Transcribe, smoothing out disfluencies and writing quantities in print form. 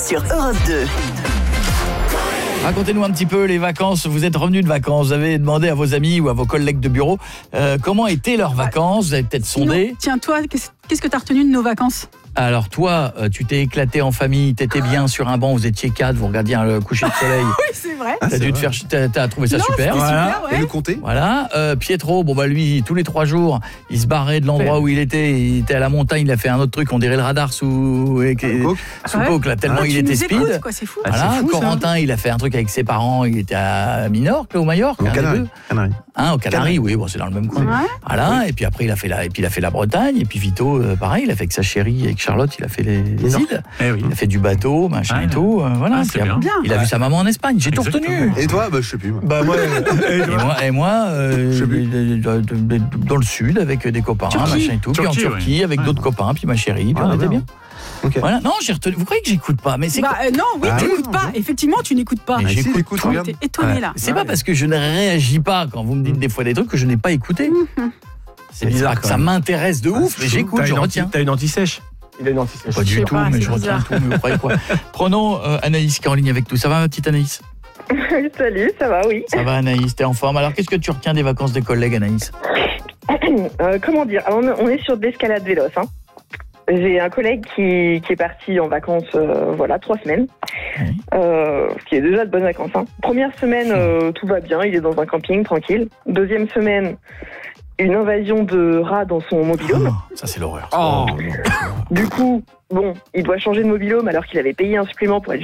sur Europe 2. Racontez-nous un petit peu les vacances. Vous êtes revenus de vacances. Vous avez demandé à vos amis ou à vos collègues de bureau comment étaient leurs vacances. Vous avez peut-être sondé. Tiens, toi, qu'est-ce que tu as retenu de nos vacances ? Alors toi, tu t'es éclaté en famille, t'étais bien sur un banc, vous étiez 4, vous regardiez le coucher de soleil. Oui, c'est vrai. T'as trouvé ça super. Super, ouais. Et le comté ? Voilà, Pietro, lui, tous les 3 jours, il se barrait de l'endroit où il était à la montagne, il a fait un autre truc, on dirait le radar sous coke, là, tellement il était speed. Écoutes, quoi, c'est fou. Voilà, c'est fou, Corentin, il a fait un truc avec ses parents, il était à Minorque, là, au Majorque. Au Canaries. Aux Canaries, oui, bon, c'est dans le même coin. Ouais. Voilà, et puis après, il a fait la Bretagne, et puis Vito, pareil, il a fait avec sa chérie, avec Charlotte, il a fait les îles. Eh oui. Il a fait du bateau, machin et tout. Voilà, c'est bien. Il a vu sa maman en Espagne, j'ai tout retenu. Et toi ? Je sais plus. Moi. Et moi dans le sud avec des copains, machin et tout, puis en Turquie avec d'autres copains, puis ma chérie, puis on était bien. Okay. Voilà. Non, j'ai retenu. Vous croyez que j'écoute pas ? Mais c'est non, oui, tu n'écoutes pas. Effectivement, tu n'écoutes pas. Mais j'écoute. T'es étonné là. C'est pas parce que je ne réagis pas quand vous me dites des fois des trucs que je n'ai pas écouté. C'est bizarre que ça m'intéresse de ouf, mais j'écoute, je retiens. T'as une anti-sèche ? Il a une anti-sèche. Pas du tout, mais je retiens tout, mais vous croyez quoi ? Prenons Anaïs qui est en ligne avec nous. Ça va, ma petite Anaïs ? Salut, ça va, oui. Ça va, Anaïs, t'es en forme. Alors, qu'est-ce que tu retiens des vacances des collègues, Anaïs ? Comment dire ? Alors, on est sur de l'escalade véloce. Hein. J'ai un collègue qui est parti en vacances, 3 semaines. Oui. Ce qui est déjà de bonnes vacances. Hein. Première semaine, tout va bien, il est dans un camping, tranquille. Deuxième semaine, une invasion de rats dans son mobil-home. Ça, c'est l'horreur. Du coup, il doit changer de mobil-home alors qu'il avait payé un supplément pour être